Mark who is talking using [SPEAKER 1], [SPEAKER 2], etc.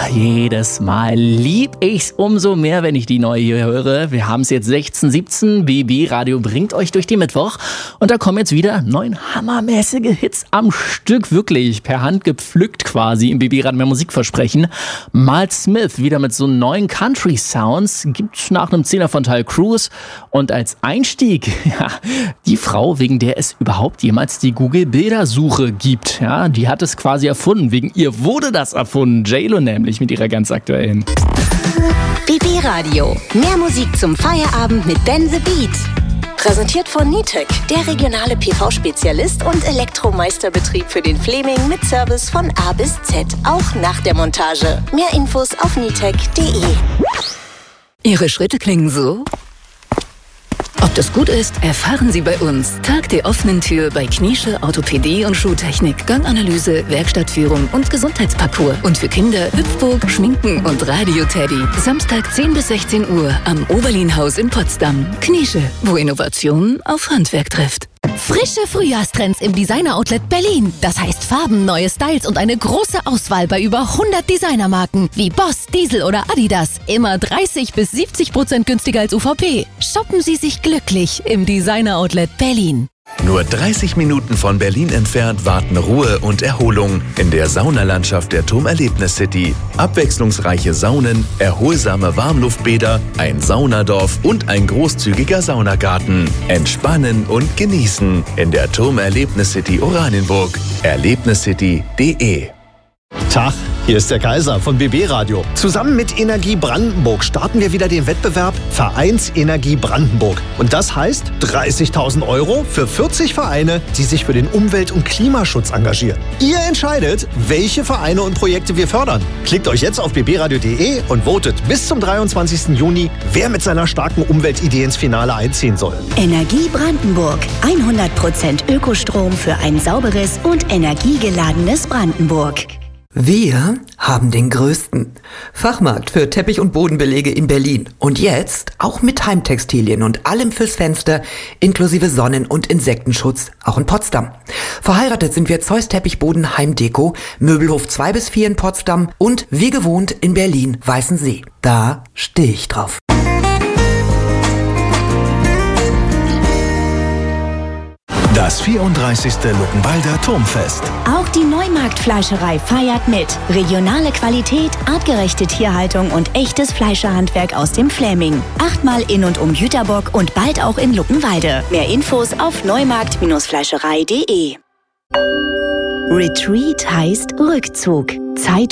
[SPEAKER 1] jedes Mal lieb ich's umso mehr, wenn ich die neue hier höre. Wir haben es jetzt 16:17, BB Radio bringt euch durch den Mittwoch. Und da kommen jetzt wieder 9 hammermäßige Hits am Stück, wirklich per Hand gepflückt quasi im BB Radio mehr Musikversprechen. Mal Smith wieder mit so neuen Country-Sounds, gibt's nach einem 10er von Tal Cruise. Und als Einstieg, ja, die Frau, wegen der es überhaupt jemals die Google-Bildersuche gibt. Ja, die hat es quasi erfunden, wegen ihr wurde das erfunden. J.Lo nämlich mit ihrer ganz aktuellen.
[SPEAKER 2] BB Radio. Mehr Musik zum Feierabend mit Ben the Beat. Präsentiert von Nitec, der regionale PV-Spezialist und Elektromeisterbetrieb für den Fleming mit Service von A bis Z, auch nach der Montage. Mehr Infos auf nitec.de.
[SPEAKER 3] Ihre Schritte klingen so? Ob das gut ist, erfahren Sie bei uns. Tag der offenen Tür bei Kniesche Orthopädie und Schuhtechnik, Ganganalyse, Werkstattführung und Gesundheitsparcours. Und für Kinder Hüpfburg, Schminken und Radio-Teddy. Samstag 10 bis 16 Uhr am Oberlin-Haus in Potsdam. Kniesche, wo Innovation auf Handwerk trifft.
[SPEAKER 4] Frische Frühjahrstrends im Designer-Outlet Berlin. Das heißt Farben, neue Styles und eine große Auswahl bei über 100 Designermarken wie Boss, Diesel oder Adidas. Immer 30% bis 70% günstiger als UVP. Shoppen Sie sich glücklich im Designer-Outlet Berlin.
[SPEAKER 5] Nur 30 Minuten von Berlin entfernt warten Ruhe und Erholung in der Saunalandschaft der Turmerlebnis City. Abwechslungsreiche Saunen, erholsame Warmluftbäder, ein Saunadorf und ein großzügiger Saunagarten. Entspannen und genießen in der Turmerlebnis City Oranienburg. Erlebniscity.de.
[SPEAKER 6] Tag, hier ist der Kaiser von BB Radio. Zusammen mit Energie Brandenburg starten wir wieder den Wettbewerb Vereinsenergie Brandenburg. Und das heißt 30.000 € für 40 Vereine, die sich für den Umwelt- und Klimaschutz engagieren. Ihr entscheidet, welche Vereine und Projekte wir fördern. Klickt euch jetzt auf bbradio.de und votet bis zum 23. Juni, wer mit seiner starken Umweltidee ins Finale einziehen soll.
[SPEAKER 2] Energie Brandenburg. 100% Ökostrom für ein sauberes und energiegeladenes Brandenburg.
[SPEAKER 7] Wir haben den größten Fachmarkt für Teppich- und Bodenbelege in Berlin. Und jetzt auch mit Heimtextilien und allem fürs Fenster, inklusive Sonnen- und Insektenschutz, auch in Potsdam. Verheiratet sind wir Zeus Teppichboden Heimdeko, Möbelhof 2 bis 4 in Potsdam und wie gewohnt in Berlin Weißensee. Da stehe ich drauf.
[SPEAKER 5] Das 34. Luckenwalder Turmfest.
[SPEAKER 2] Auch die Neumarktfleischerei feiert mit. Regionale Qualität, artgerechte Tierhaltung und echtes Fleischerhandwerk aus dem Fläming. 8-mal in und um Jüterbock und bald auch in Luckenwalde. Mehr Infos auf neumarkt-fleischerei.de. Retreat heißt Rückzug. Zeit